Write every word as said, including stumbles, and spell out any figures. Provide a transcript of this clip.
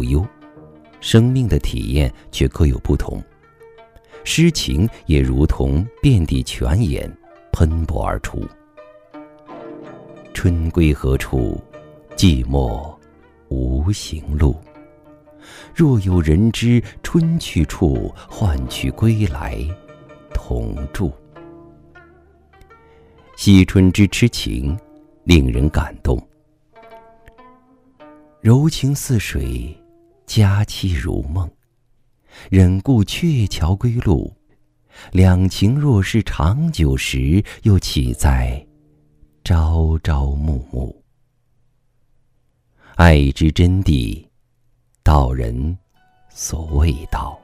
无忧，生命的体验却各有不同。诗情也如同遍地泉眼，喷薄而出。春归何处？寂寞无行路。若有人知春去处，换取归来同住。惜春之痴情，令人感动。柔情似水，佳期如梦。忍顾鹊桥归路，两情若是长久时，又岂在朝朝暮暮。爱之真谛，道人所谓道。